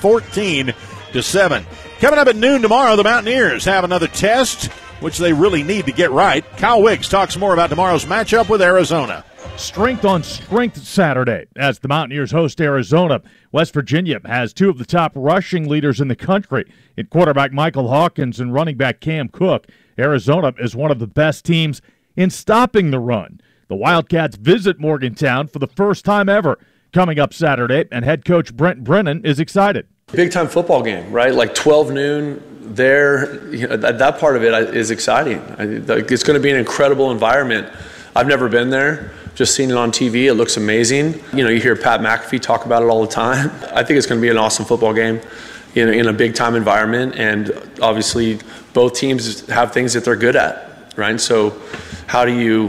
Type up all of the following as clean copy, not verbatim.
14-7. Coming up at noon tomorrow, the Mountaineers have another test, which they really need to get right. Kyle Wiggs talks more about tomorrow's matchup with Arizona. Strength on strength Saturday as the Mountaineers host Arizona. West Virginia has two of the top rushing leaders in the country in quarterback Michael Hawkins and running back Cam Cook. Arizona is one of the best teams in stopping the run. The Wildcats visit Morgantown for the first time ever coming up Saturday, and head coach Brent Brennan is excited. Big-time football game, right? Like 12 noon there. You know, that part of it is exciting. It's going to be an incredible environment. I've never been there. Just seen it on TV. It looks amazing. You know, you hear Pat McAfee talk about it all the time. I think it's going to be an awesome football game in a big-time environment. And obviously, both teams have things that they're good at, right? So how do you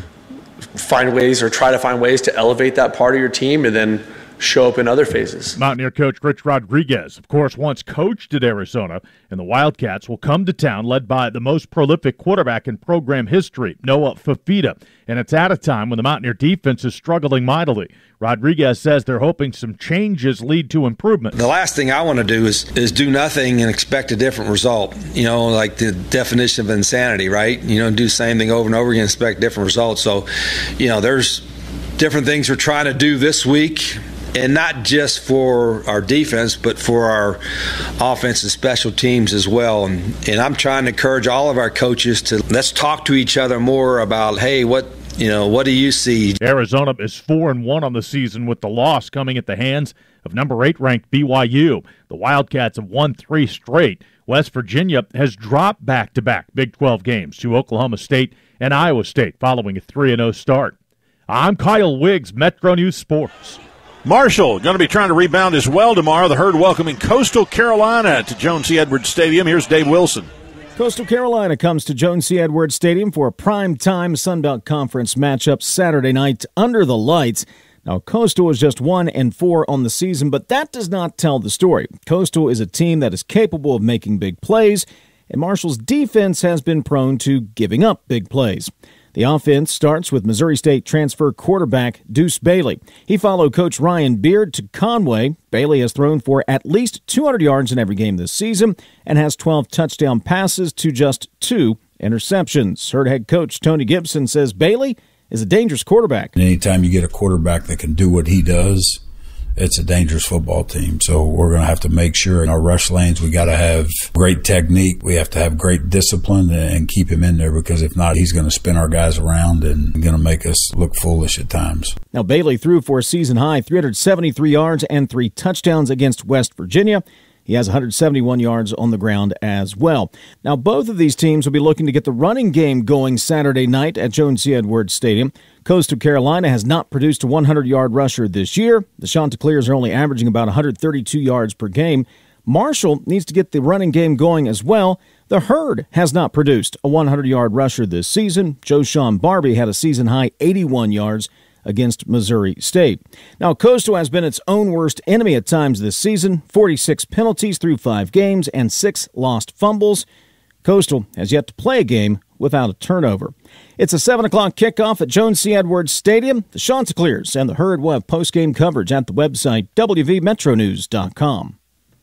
find ways or try to find ways to elevate that part of your team and then show up in other phases? Mountaineer coach Rich Rodriguez, of course, once coached at Arizona, and the Wildcats will come to town led by the most prolific quarterback in program history, Noah Fifita, and it's at a time when the Mountaineer defense is struggling mightily. Rodriguez says they're hoping some changes lead to improvement. The last thing I want to do is do nothing and expect a different result. You know, like the definition of insanity, right? You know, do the same thing over and over again and expect different results. So, you know, there's different things we're trying to do this week. And not just for our defense, but for our offense and special teams as well. And I'm trying to encourage all of our coaches to let's talk to each other more about, hey, what do you see? Arizona is 4-1 on the season with the loss coming at the hands of number 8 ranked BYU. The Wildcats have won 3 straight. West Virginia has dropped back-to-back Big 12 games to Oklahoma State and Iowa State following a 3-0 start. I'm Kyle Wiggs, Metro News Sports. Marshall going to be trying to rebound as well tomorrow. The Herd welcoming Coastal Carolina to Jones C. Edwards Stadium. Here's Dave Wilson. Coastal Carolina comes to Jones C. Edwards Stadium for a prime-time Sun Belt Conference matchup Saturday night under the lights. Now, Coastal is just 1-4 on the season, but that does not tell the story. Coastal is a team that is capable of making big plays, and Marshall's defense has been prone to giving up big plays. The offense starts with Missouri State transfer quarterback Deuce Bailey. He followed Coach Ryan Beard to Conway. Bailey has thrown for at least 200 yards in every game this season and has 12 touchdown passes to just 2 interceptions. Herd head coach Tony Gibson says Bailey is a dangerous quarterback. Anytime you get a quarterback that can do what he does, it's a dangerous football team. So we're going to have to make sure in our rush lanes we got to have great technique. We have to have great discipline and keep him in there, because if not, he's going to spin our guys around and going to make us look foolish at times. Now, Bailey threw for a season-high 373 yards and 3 touchdowns against West Virginia. He has 171 yards on the ground as well. Now, both of these teams will be looking to get the running game going Saturday night at Jones C. Edwards Stadium. Coastal Carolina has not produced a 100-yard rusher this year. The Chanticleers are only averaging about 132 yards per game. Marshall needs to get the running game going as well. The Herd has not produced a 100-yard rusher this season. Joshawn Barbie had a season-high 81 yards against Missouri State. Now, Coastal has been its own worst enemy at times this season. 46 penalties through 5 games and 6 lost fumbles. Coastal has yet to play a game without a turnover. It's a 7 o'clock kickoff at Jones C. Edwards Stadium. The Chanticleers and the Herd will have post-game coverage at the website wvmetronews.com.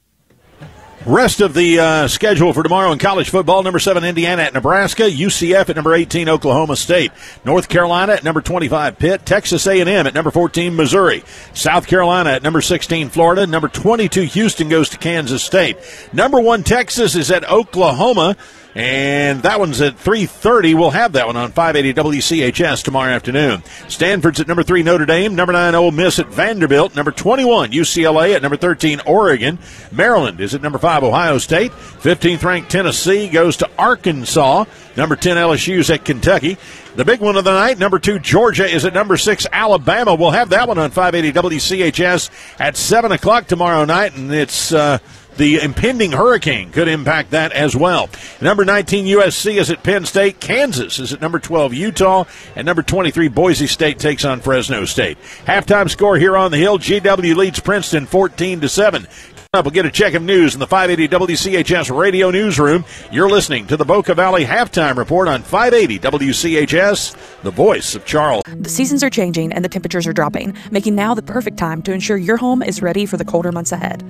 Rest of the schedule for tomorrow in college football: number 7 Indiana at Nebraska, UCF at number 18 Oklahoma State, North Carolina at number 25 Pitt, Texas A&M at number 14 Missouri, South Carolina at number 16 Florida, number 22 Houston goes to Kansas State, number 1 Texas is at Oklahoma, and that one's at 3:30. We'll have that one on 580 WCHS tomorrow afternoon. Stanford's at number 3 Notre Dame, number 9 Ole Miss at Vanderbilt, number 21 UCLA at number 13 Oregon. Maryland is at number 5 Ohio State. 15th ranked Tennessee goes to Arkansas. Number 10 LSU's at Kentucky. The big one of the night, number 2 Georgia is at number 6 Alabama. We'll have that one on 580 WCHS at 7 o'clock tomorrow night, and it's the impending hurricane could impact that as well. Number 19 USC is at Penn State. Kansas is at number 12 Utah. And number 23 Boise State takes on Fresno State. Halftime score here on the Hill. GW leads Princeton 14-7. Up, we'll get a check of news in the 580 WCHS radio newsroom. You're listening to the Boca Valley Halftime Report on 580 WCHS, the voice of Charles. The seasons are changing and the temperatures are dropping, making now the perfect time to ensure your home is ready for the colder months ahead.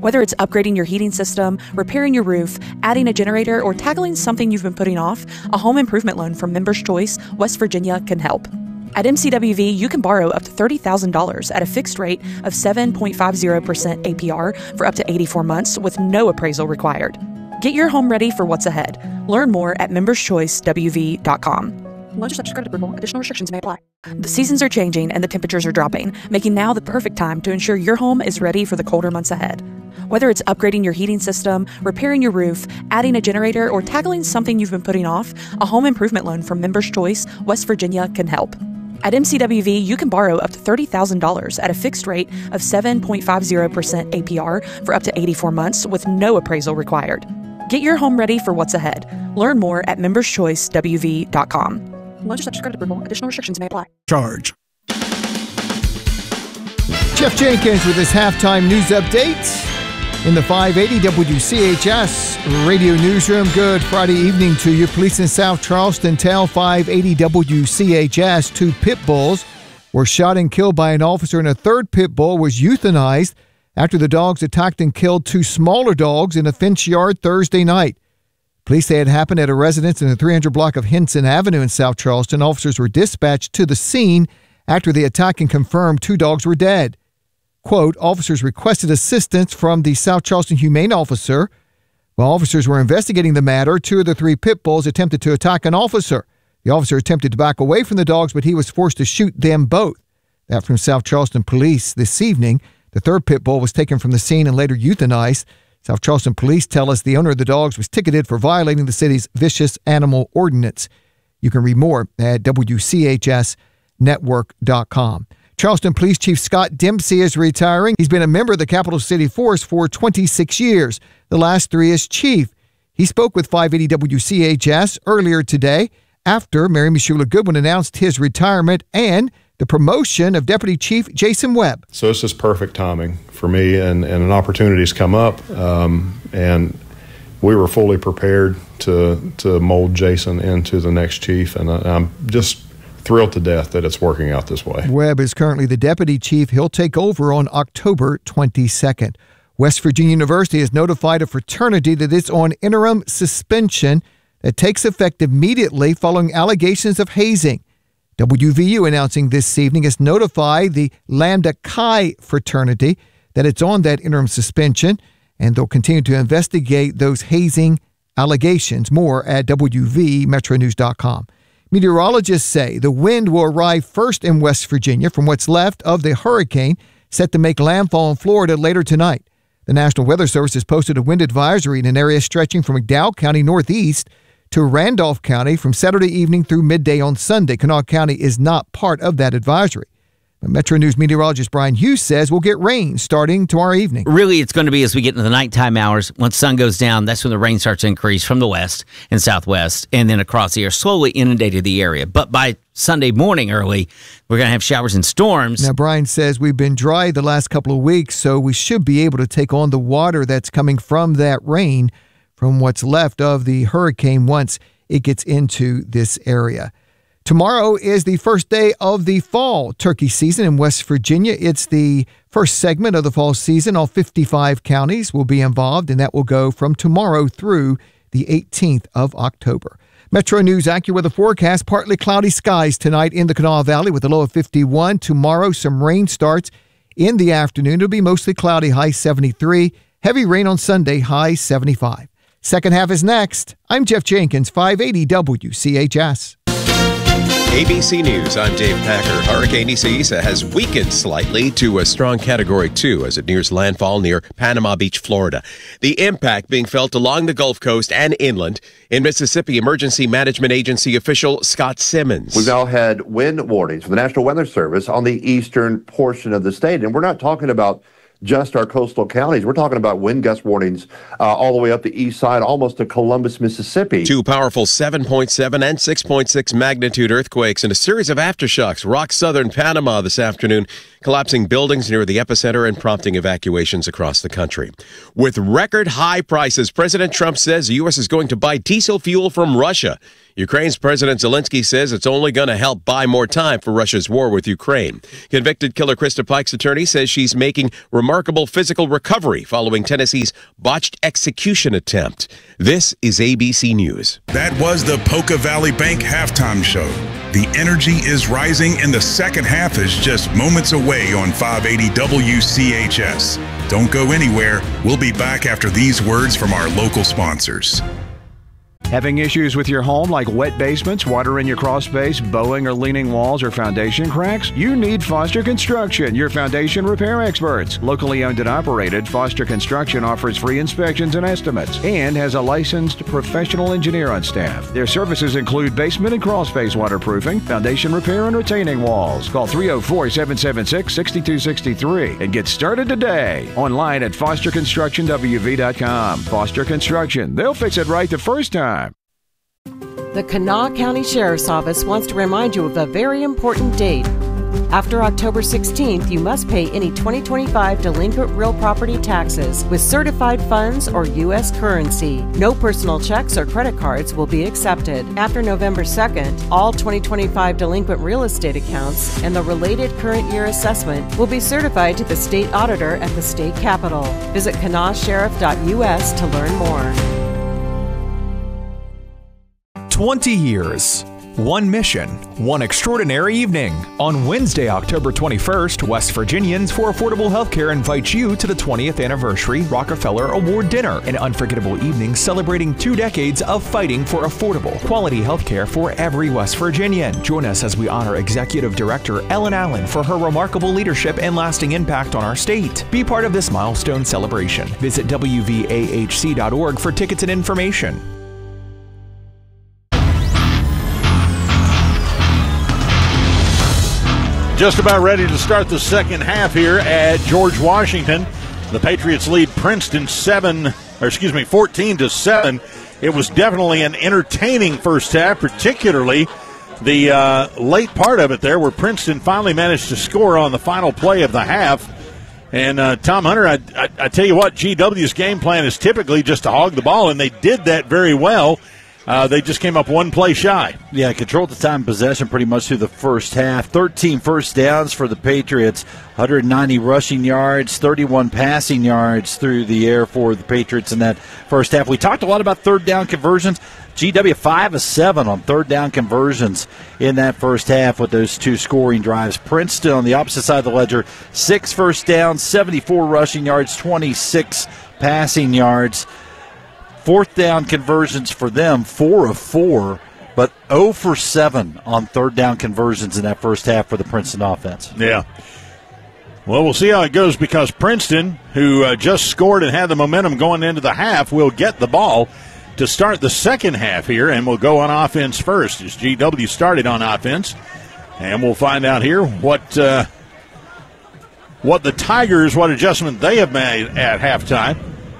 Whether it's upgrading your heating system, repairing your roof, adding a generator, or tackling something you've been putting off, a home improvement loan from Members Choice, West Virginia can help. At MCWV, you can borrow up to $30,000 at a fixed rate of 7.50% APR for up to 84 months with no appraisal required. Get your home ready for what's ahead. Learn more at memberschoicewv.com. Loans are subject to credit approval. Additional restrictions may apply. The seasons are changing and the temperatures are dropping, making now the perfect time to ensure your home is ready for the colder months ahead. Whether it's upgrading your heating system, repairing your roof, adding a generator, or tackling something you've been putting off, a home improvement loan from Members Choice, West Virginia can help. At MCWV, you can borrow up to $30,000 at a fixed rate of 7.50% APR for up to 84 months with no appraisal required. Get your home ready for what's ahead. Learn more at memberschoicewv.com. Loans are subject to credit approval. Additional restrictions may apply. Charge. Jeff Jenkins with his halftime news update in the 580 WCHS Radio Newsroom. Good Friday evening to you. Police in South Charleston tell 580 WCHS 2 pit bulls were shot and killed by an officer, and a third pit bull was euthanized after the dogs attacked and killed 2 smaller dogs in a fence yard Thursday night. Police say it happened at a residence in the 300 block of Henson Avenue in South Charleston. Officers were dispatched to the scene after the attack and confirmed 2 dogs were dead. Quote, officers requested assistance from the South Charleston Humane Officer. While officers were investigating the matter, 2 of the 3 pit bulls attempted to attack an officer. The officer attempted to back away from the dogs, but he was forced to shoot them both. That from South Charleston Police this evening. The third pit bull was taken from the scene and later euthanized. South Charleston Police tell us the owner of the dogs was ticketed for violating the city's vicious animal ordinance. You can read more at WCHSnetwork.com. Charleston Police Chief Scott Dempsey is retiring. He's been a member of the Capital City Force for 26 years, the last 3 as chief. He spoke with 580 WCHS earlier today after Mary Michula Goodwin announced his retirement and the promotion of Deputy Chief Jason Webb. So it's just perfect timing for me, and an opportunity's come up, and we were fully prepared to mold Jason into the next chief, and I'm just thrilled to death that it's working out this way. Webb is currently the deputy chief. He'll take over on October 22nd. West Virginia University has notified a fraternity that it's on interim suspension that takes effect immediately following allegations of hazing. WVU announcing this evening has notified the Lambda Chi fraternity that it's on that interim suspension, and they'll continue to investigate those hazing allegations. More at WVMetroNews.com. Meteorologists say the wind will arrive first in West Virginia from what's left of the hurricane set to make landfall in Florida later tonight. The National Weather Service has posted a wind advisory in an area stretching from McDowell County northeast to Randolph County from Saturday evening through midday on Sunday. Kanawha County is not part of that advisory. But Metro News meteorologist Brian Hughes says we'll get rain starting tomorrow evening. Really, it's going to be as we get into the nighttime hours. Once sun goes down, that's when the rain starts to increase from the west and southwest, and then across the air, slowly inundated the area. But by Sunday morning early, we're going to have showers and storms. Now, Brian says we've been dry the last couple of weeks, so we should be able to take on the water that's coming from that rain from what's left of the hurricane once it gets into this area. Tomorrow is the first day of the fall turkey season in West Virginia. It's the first segment of the fall season. All 55 counties will be involved, and that will go from tomorrow through the 18th of October. Metro News AccuWeather forecast, partly cloudy skies tonight in the Kanawha Valley with a low of 51. Tomorrow, some rain starts in the afternoon. It'll be mostly cloudy, high 73. Heavy rain on Sunday, high 75. Second half is next. I'm Jeff Jenkins, 580 WCHS. ABC News, I'm Dave Packer. Hurricane Isaias has weakened slightly to a strong Category 2 as it nears landfall near Panama Beach, Florida. The impact being felt along the Gulf Coast and inland. In Mississippi, Emergency Management Agency official Scott Simmons. We've now had wind warnings from the National Weather Service on the eastern portion of the state, and we're not talking about just our coastal counties. We're talking about wind gust warnings all the way up the east side, almost to Columbus, Mississippi. 2 powerful 7.7 and 6.6 magnitude earthquakes and a series of aftershocks rocked southern Panama this afternoon, collapsing buildings near the epicenter and prompting evacuations across the country. With record high prices, President Trump says the U.S. is going to buy diesel fuel from Russia. Ukraine's President Zelensky says it's only going to help buy more time for Russia's war with Ukraine. Convicted killer Krista Pike's attorney says she's making remarkable physical recovery following Tennessee's botched execution attempt. This is ABC News. That was the Polka Valley Bank halftime show. The energy is rising, and the second half is just moments away on 580 WCHS. Don't go anywhere. We'll be back after these words from our local sponsors. Having issues with your home like wet basements, water in your crawl space, bowing or leaning walls, or foundation cracks? You need Foster Construction, your foundation repair experts. Locally owned and operated, Foster Construction offers free inspections and estimates and has a licensed professional engineer on staff. Their services include basement and crawl space waterproofing, foundation repair, and retaining walls. Call 304-776-6263 and get started today. Online at fosterconstructionwv.com. Foster Construction. They'll fix it right the first time. The Kanawha County Sheriff's Office wants to remind you of a very important date. After October 16th, you must pay any 2025 delinquent real property taxes with certified funds or U.S. currency. No personal checks or credit cards will be accepted. After November 2nd, all 2025 delinquent real estate accounts and the related current year assessment will be certified to the state auditor at the state capitol. Visit kanawhasheriff.us to learn more. 20 years, one mission, one extraordinary evening. On Wednesday, October 21st, West Virginians for Affordable Healthcare invites you to the 20th Anniversary Rockefeller Award Dinner, an unforgettable evening celebrating 2 decades of fighting for affordable, quality healthcare for every West Virginian. Join us as we honor Executive Director Ellen Allen for her remarkable leadership and lasting impact on our state. Be part of this milestone celebration. Visit WVAHC.org for tickets and information. Just about ready to start the second half here at George Washington. The Patriots lead Princeton 14-7. It was definitely an entertaining first half, particularly the late part of it there where Princeton finally managed to score on the final play of the half. And Tom Hunter, I tell you what, GW's game plan is typically just to hog the ball, and they did that very well. They just came up one play shy. Yeah, controlled the time of possession pretty much through the first half. 13 first downs for the Patriots, 190 rushing yards, 31 passing yards through the air for the Patriots in that first half. We talked a lot about third down conversions. GW 5 of 7 on third down conversions in that first half with those 2 scoring drives. Princeton on the opposite side of the ledger, 6 first downs, 74 rushing yards, 26 passing yards. Fourth down conversions for them, 4 of 4, but 0 for 7 on third down conversions in that first half for the Princeton offense. Yeah. Well, we'll see how it goes because Princeton, who just scored and had the momentum going into the half, will get the ball to start the second half here, and we'll go on offense first as GW started on offense. And we'll find out here what the Tigers, what adjustment they have made at halftime.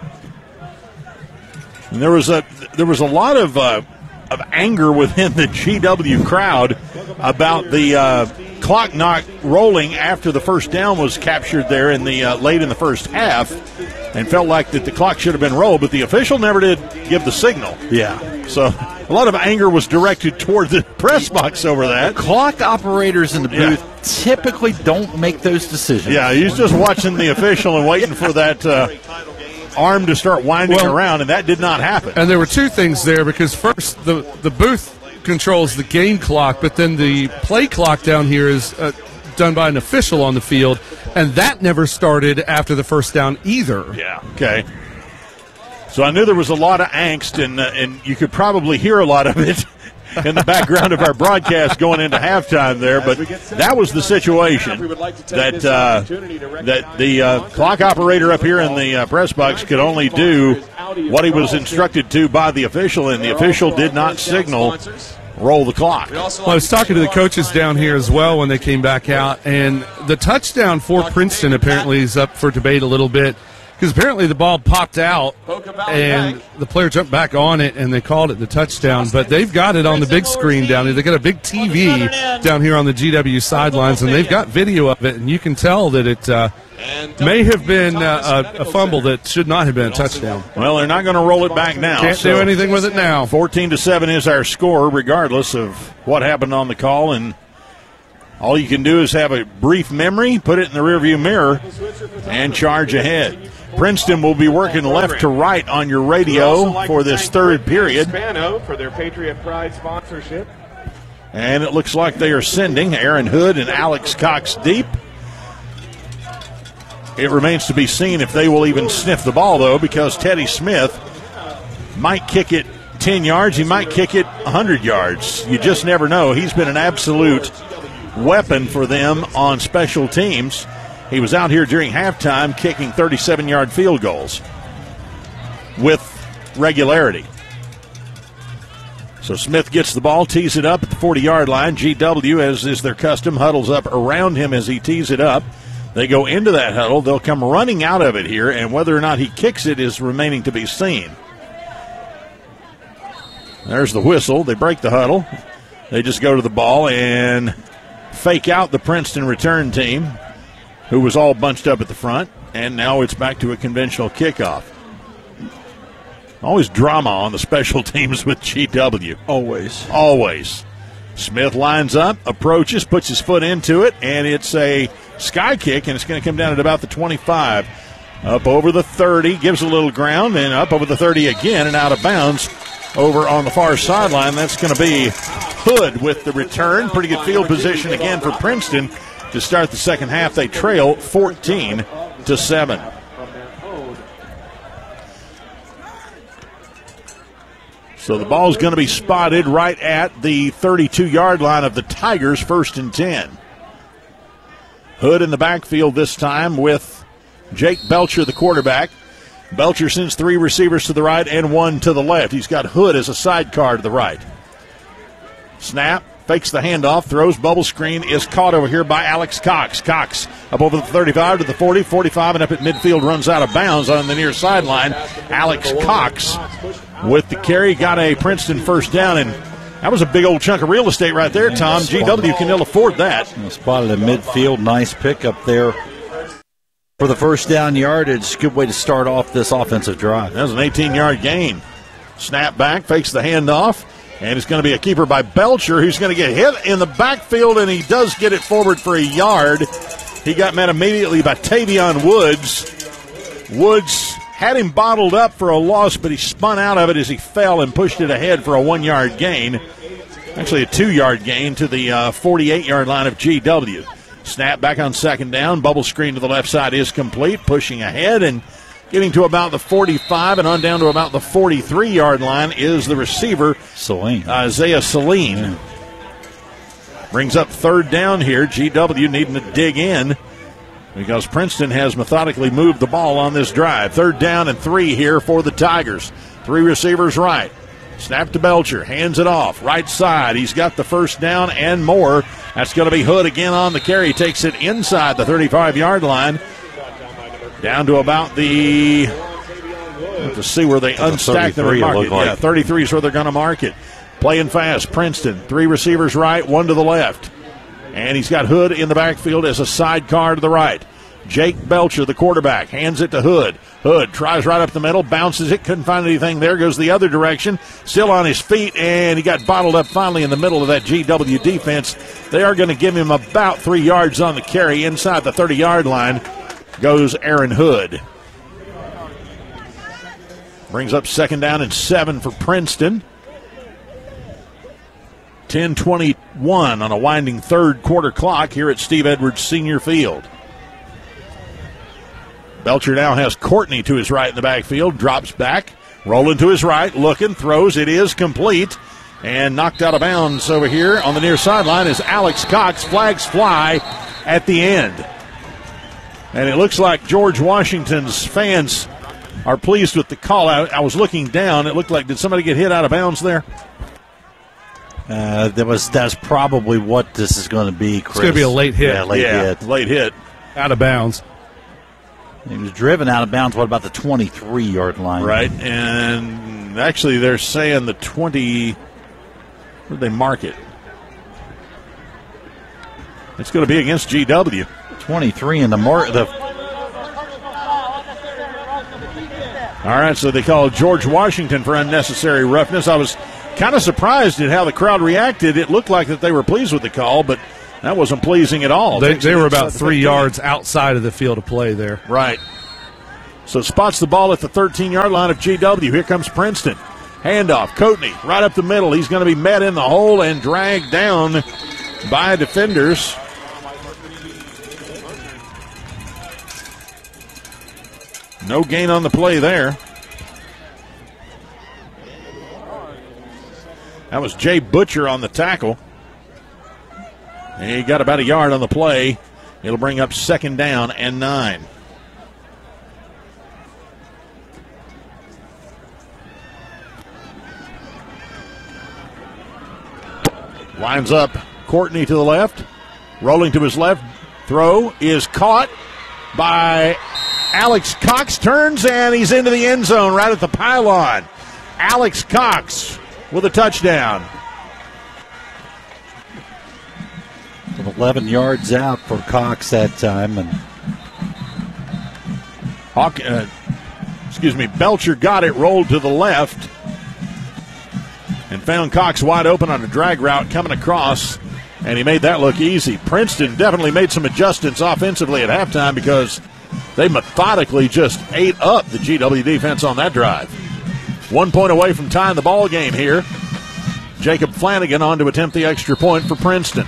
And there was a lot of anger within the GW crowd about the clock not rolling after the first down was captured there in the late in the first half, and felt like that the clock should have been rolled, but the official never did give the signal. Yeah. So a lot of anger was directed toward the press box over that. Clock operators in the booth typically don't make those decisions. Yeah, he's just watching the official and waiting for that arm to start winding around, and that did not happen. And there were 2 things there, because first the booth controls the game clock, but then the play clock down here is done by an official on the field, and that never started after the first down either. Yeah, okay. So I knew there was a lot of angst, and you could probably hear a lot of it in the background of our broadcast going into halftime there, but that was the situation that the clock operator up here in the press box could only do what he was instructed to by the official, and the official did not signal roll the clock. Well, I was talking to the coaches down here as well when they came back out, and the touchdown for Princeton apparently is up for debate a little bit, because apparently the ball popped out and the player jumped back on it and they called it the touchdown. But they've got it on the big screen down here. They got a big TV down here on the GW sidelines, and they've got video of it, and you can tell that it may have been a fumble that should not have been a touchdown. Well, they're not going to roll it back now. Can't do anything with it now. 14-7 is our score, regardless of what happened on the call, and all you can do is have a brief memory, put it in the rearview mirror, and charge ahead. Princeton will be working left to right on your radio for this third period. For their Patriot Pride sponsorship. And it looks like they are sending Aaron Hood and Alex Cox deep. It remains to be seen if they will even sniff the ball, though, because Teddy Smith might kick it 10 yards. He might kick it 100 yards. You just never know. He's been an absolute weapon for them on special teams. He was out here during halftime kicking 37-yard field goals with regularity. So Smith gets the ball, tees it up at the 40-yard line. GW, as is their custom, huddles up around him as he tees it up. They go into that huddle. They'll come running out of it here, and whether or not he kicks it is remaining to be seen. There's the whistle. They break the huddle. They just go to the ball and fake out the Princeton return team, who was all bunched up at the front, and now it's back to a conventional kickoff. Always drama on the special teams with GW. Always. Smith lines up, approaches, puts his foot into it, and it's a sky kick, and it's going to come down at about the 25. Up over the 30, gives a little ground, and up over the 30 again, and out of bounds over on the far sideline. That's going to be Hood with the return. Pretty good field position again for Princeton to start the second half. They trail 14-7. So the ball's going to be spotted right at the 32-yard line of the Tigers, 1st and 10. Hood in the backfield this time with Jake Belcher, the quarterback. Belcher sends 3 receivers to the right and 1 to the left. He's got Hood as a sidecar to the right. Snap, fakes the handoff, throws, bubble screen, is caught over here by Alex Cox. Cox up over the 35 to the 40, 45, and up at midfield, runs out of bounds on the near sideline. Alex Cox with the carry, got a Princeton first down, and that was a big old chunk of real estate right there, Tom. GW can ill afford that. Spotted in midfield, nice pick up there for the first down yardage. Good way to start off this offensive drive. That was an 18-yard gain. Snap back, fakes the handoff, and it's going to be a keeper by Belcher, who's going to get hit in the backfield, and he does get it forward for a yard. He got met immediately by Tavion Woods. Woods had him bottled up for a loss, but he spun out of it as he fell and pushed it ahead for a 1-yard gain. Actually a 2-yard gain to the 48-yard line of GW. Snap back on second down. Bubble screen to the left side is complete. Pushing ahead and getting to about the 45 and on down to about the 43-yard line is the receiver, Isaiah Saline. Brings up third down here. GW needing to dig in because Princeton has methodically moved the ball on this drive. 3rd down and 3 here for the Tigers. 3 receivers right. Snap to Belcher. Hands it off. Right side. He's got the first down and more. That's going to be Hood again on the carry. Takes it inside the 35-yard line. Down to about the... to see where they unstack them and mark it. Yeah, 33 is where they're going to mark it. Playing fast. Princeton. 3 receivers right, 1 to the left. And he's got Hood in the backfield as a sidecar to the right. Jake Belcher, the quarterback, hands it to Hood. Hood tries right up the middle, bounces it, couldn't find anything there, goes the other direction, still on his feet, and he got bottled up finally in the middle of that GW defense. They are going to give him about 3 yards on the carry. Inside the 30-yard line goes Aaron Hood. Brings up 2nd down and 7 for Princeton. 10:21 on a winding third quarter clock here at Steve Edwards Senior Field. Belcher now has Courtney to his right in the backfield, drops back, rolling to his right, looking, throws, it is complete, and knocked out of bounds over here on the near sideline is Alex Cox. Flags fly at the end. And it looks like George Washington's fans are pleased with the call. I was looking down, it looked like, did somebody get hit out of bounds there? That's probably what this is going to be, Chris. It's going to be a late hit. Yeah, late hit. Late hit. Out of bounds. He was driven out of bounds, what, about the 23-yard line? Right, and actually they're saying the 20, where did they mark it? It's going to be against GW. 23 in the mark. All right, so they called George Washington for unnecessary roughness. I was kind of surprised at how the crowd reacted. It looked like that they were pleased with the call, but that wasn't pleasing at all. They were about 3 yards outside of the field of play there. Right. So spots the ball at the 13-yard line of GW. Here comes Princeton. Handoff. Coatney right up the middle. He's going to be met in the hole and dragged down by defenders. No gain on the play there. That was Jay Butcher on the tackle. He got about a yard on the play. It'll bring up 2nd down and 9. Lines up Courtney to the left. Rolling to his left. Throw is caught by Alex Cox. Turns and he's into the end zone right at the pylon. Alex Cox with a touchdown. 11 yards out for Cox that time. And Belcher got it, rolled to the left, and found Cox wide open on a drag route coming across, and he made that look easy. Princeton definitely made some adjustments offensively at halftime because they methodically just ate up the GW defense on that drive. 1 point away from tying the ball game here. Jacob Flanagan on to attempt the extra point for Princeton.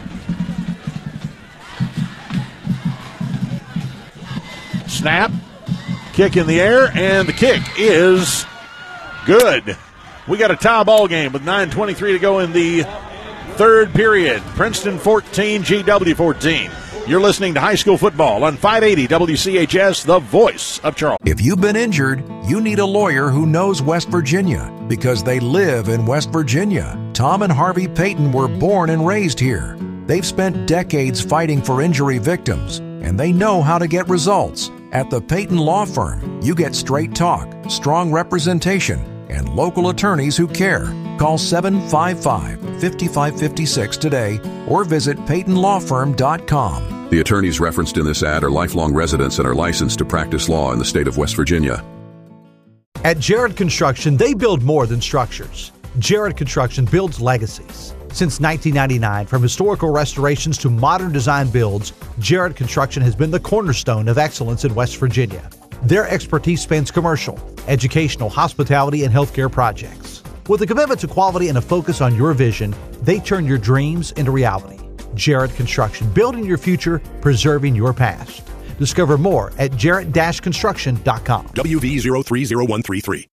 Snap, kick in the air, and the kick is good. We got a tie ball game with 9:23 to go in the third period. Princeton 14, GW 14. You're listening to high school football on 580 WCHS, the voice of Charles. If you've been injured, you need a lawyer who knows West Virginia because they live in West Virginia. Tom and Harvey Payton were born and raised here. They've spent decades fighting for injury victims, and they know how to get results. At the Payton Law Firm, you get straight talk, strong representation, and local attorneys who care. Call 755-5556 today or visit PaytonLawFirm.com. The attorneys referenced in this ad are lifelong residents and are licensed to practice law in the state of West Virginia. At Jared Construction, they build more than structures. Jared Construction builds legacies. Since 1999, from historical restorations to modern design builds, Jared Construction has been the cornerstone of excellence in West Virginia. Their expertise spans commercial, educational, hospitality, and healthcare projects. With a commitment to quality and a focus on your vision, they turn your dreams into reality. Jared Construction, building your future, preserving your past. Discover more at jarrett-construction.com. WV030133.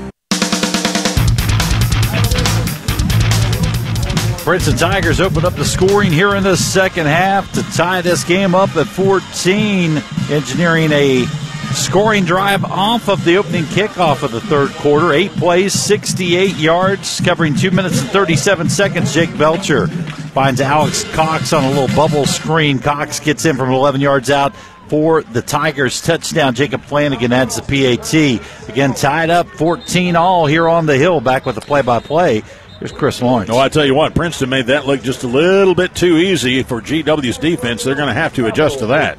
Princeton Tigers open up the scoring here in the second half to tie this game up at 14, engineering a scoring drive off of the opening kickoff of the third quarter. 8 plays, 68 yards, covering 2 minutes and 37 seconds. Jake Belcher finds Alex Cox on a little bubble screen. Cox gets in from 11 yards out for the Tigers touchdown. Jacob Flanagan adds the PAT. Again, tied up 14 all here on the hill. Back with the play-by-play. Here's Chris Lawrence. No, I tell you what, Princeton made that look just a little bit too easy for GW's defense. They're going to have to adjust to that.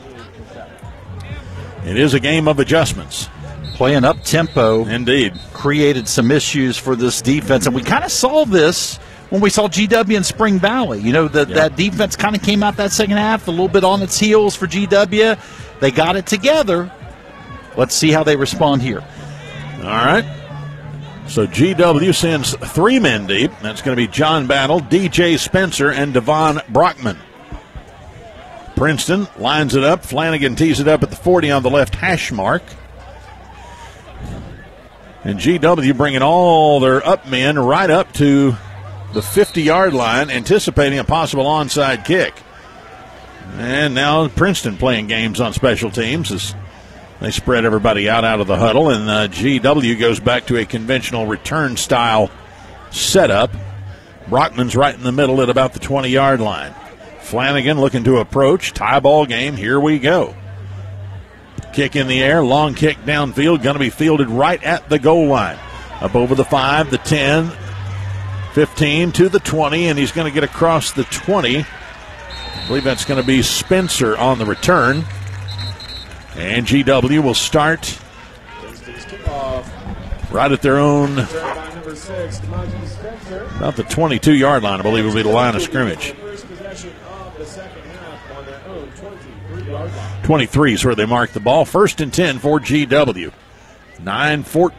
It is a game of adjustments. Playing up tempo. Indeed. Created some issues for this defense. And we kind of saw this when we saw GW in Spring Valley. You know, that defense kind of came out that second half a little bit on its heels for GW. They got it together. Let's see how they respond here. All right. So GW sends 3 men deep. That's going to be John Battle, DJ Spencer, and Devon Brockman. Princeton lines it up. Flanagan tees it up at the 40 on the left hash mark. And GW bringing all their up men right up to the 50-yard line, anticipating a possible onside kick. And now Princeton playing games on special teams as they spread everybody out of the huddle, and GW goes back to a conventional return-style setup. Brockman's right in the middle at about the 20-yard line. Flanagan looking to approach. Tie ball game. Here we go. Kick in the air, long kick downfield, going to be fielded right at the goal line. Up over the 5, the 10, 15 to the 20, and he's going to get across the 20. I believe that's going to be Spencer on the return. And GW will start right at their own, about the 22-yard line, I believe will be the line of scrimmage. 23 is where they mark the ball. 1st and 10 for GW. 9:14